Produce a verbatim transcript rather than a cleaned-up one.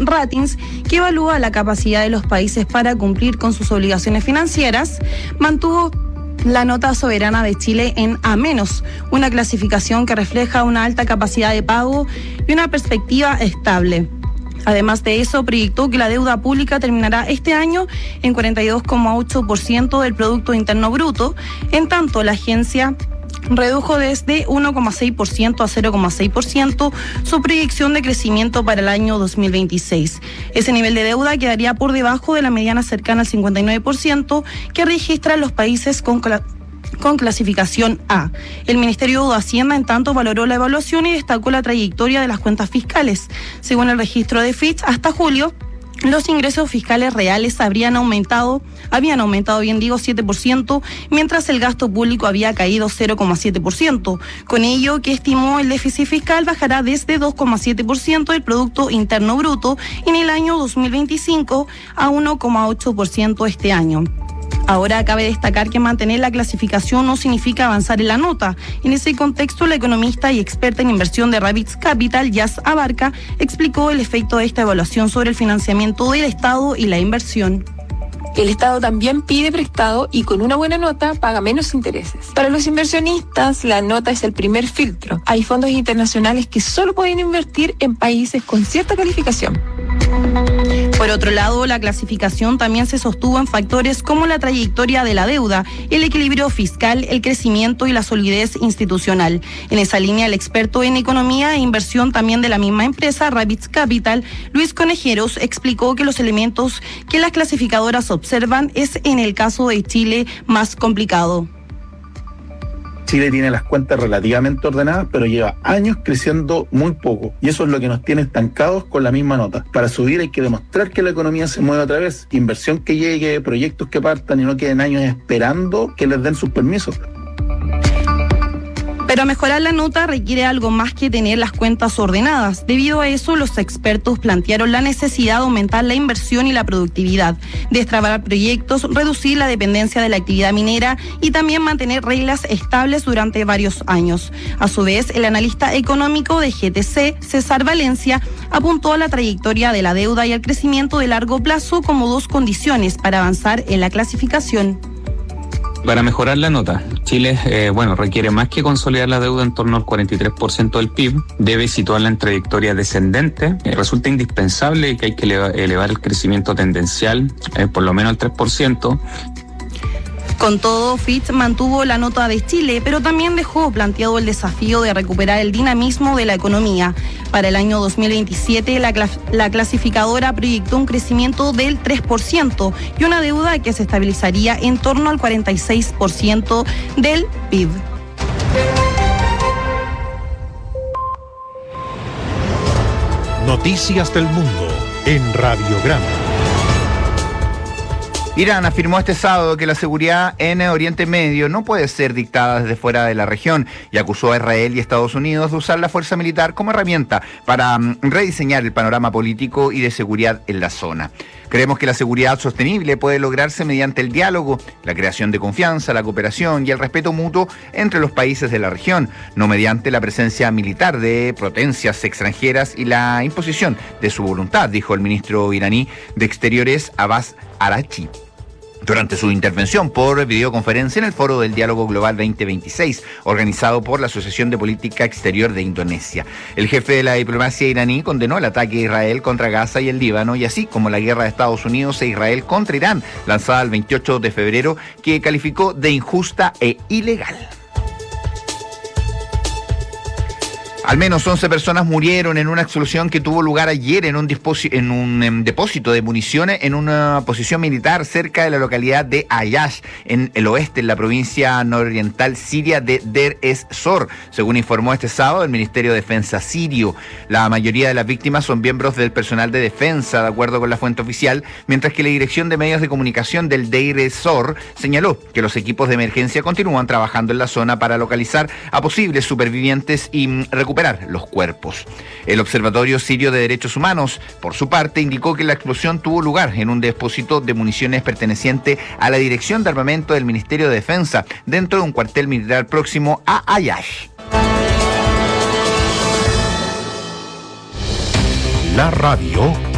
Ratings, que evalúa la capacidad de los países para cumplir con sus obligaciones financieras, mantuvo la nota soberana de Chile en A-, una clasificación que refleja una alta capacidad de pago y una perspectiva estable. Además de eso, proyectó que la deuda pública terminará este año en cuarenta y dos coma ocho por ciento del Producto Interno Bruto. En tanto, la agencia redujo desde uno coma seis por ciento a cero coma seis por ciento su proyección de crecimiento para el año dos mil veintiséis. Ese nivel de deuda quedaría por debajo de la mediana cercana al cincuenta y nueve por ciento que registran los países con cla- con clasificación A. El Ministerio de Hacienda, en tanto, valoró la evaluación y destacó la trayectoria de las cuentas fiscales. Según el registro de Fitch, hasta julio, los ingresos fiscales reales habrían aumentado, habían aumentado, bien digo, siete por ciento, mientras el gasto público había caído cero coma siete por ciento. Con ello, que estimó el déficit fiscal bajará desde dos coma siete por ciento del Producto Interno Bruto en el año dos mil veinticinco a uno coma ocho por ciento este año. Ahora cabe destacar que mantener la clasificación no significa avanzar en la nota. En ese contexto, la economista y experta en inversión de Rabbits Capital, Jazz Abarca, explicó el efecto de esta evaluación sobre el financiamiento del Estado y la inversión. El Estado también pide prestado y con una buena nota paga menos intereses. Para los inversionistas, la nota es el primer filtro. Hay fondos internacionales que solo pueden invertir en países con cierta calificación. Por otro lado, la clasificación también se sostuvo en factores como la trayectoria de la deuda, el equilibrio fiscal, el crecimiento y la solidez institucional. En esa línea, el experto en economía e inversión también de la misma empresa, Rabbits Capital, Luis Conejeros, explicó que los elementos que las clasificadoras observan es, en el caso de Chile, más complicado. Chile tiene las cuentas relativamente ordenadas, pero lleva años creciendo muy poco. Y eso es lo que nos tiene estancados con la misma nota. Para subir hay que demostrar que la economía se mueve otra vez. Inversión que llegue, proyectos que partan y no queden años esperando que les den sus permisos. Pero mejorar la nota requiere algo más que tener las cuentas ordenadas. Debido a eso, los expertos plantearon la necesidad de aumentar la inversión y la productividad, destrabar proyectos, reducir la dependencia de la actividad minera y también mantener reglas estables durante varios años. A su vez, el analista económico de G T C, César Valencia, apuntó a la trayectoria de la deuda y al crecimiento de largo plazo como dos condiciones para avanzar en la clasificación. Para mejorar la nota, Chile eh, bueno, requiere más que consolidar la deuda en torno al cuarenta y tres por ciento del P I B, debe situarla en trayectoria descendente. Eh, resulta indispensable que hay que eleva, elevar el crecimiento tendencial eh, por lo menos al tres por ciento. Con todo, Fitch mantuvo la nota de Chile, pero también dejó planteado el desafío de recuperar el dinamismo de la economía. Para el año dos mil veintisiete, la, clas- la clasificadora proyectó un crecimiento del tres por ciento y una deuda que se estabilizaría en torno al cuarenta y seis por ciento del P I B. Noticias del Mundo en Radiograma. Irán afirmó este sábado que la seguridad en Oriente Medio no puede ser dictada desde fuera de la región y acusó a Israel y Estados Unidos de usar la fuerza militar como herramienta para um, rediseñar el panorama político y de seguridad en la zona. Creemos que la seguridad sostenible puede lograrse mediante el diálogo, la creación de confianza, la cooperación y el respeto mutuo entre los países de la región, no mediante la presencia militar de potencias extranjeras y la imposición de su voluntad, dijo el ministro iraní de Exteriores Abbas Araghchi durante su intervención por videoconferencia en el Foro del Diálogo Global veinte veintiséis, organizado por la Asociación de Política Exterior de Indonesia. El jefe de la diplomacia iraní condenó el ataque de Israel contra Gaza y el Líbano, y así como la guerra de Estados Unidos e Israel contra Irán, lanzada el veintiocho de febrero, que calificó de injusta e ilegal. Al menos once personas murieron en una explosión que tuvo lugar ayer en un, disposi- en un en depósito de municiones en una posición militar cerca de la localidad de Ayash, en el oeste, en la provincia nororiental siria de Der es-Zor, según informó este sábado el Ministerio de Defensa sirio. La mayoría de las víctimas son miembros del personal de defensa, de acuerdo con la fuente oficial, mientras que la Dirección de Medios de Comunicación del Deir ez-Zor señaló que los equipos de emergencia continúan trabajando en la zona para localizar a posibles supervivientes y recuperar recuperar los cuerpos. El Observatorio Sirio de Derechos Humanos, por su parte, indicó que la explosión tuvo lugar en un depósito de municiones perteneciente a la Dirección de Armamento del Ministerio de Defensa, dentro de un cuartel militar próximo a Ayash. La radio